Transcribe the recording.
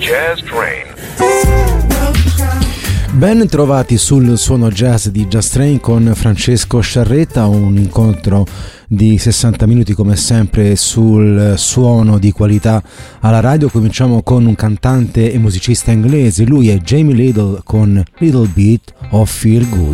Jazz Train. Ben trovati sul suono jazz di Jazz Train con Francesco Sciarretta, un incontro di 60 minuti come sempre sul suono di qualità alla radio. Cominciamo con un cantante e musicista inglese, lui è Jamie Lidl con Little Bit of Feel Good.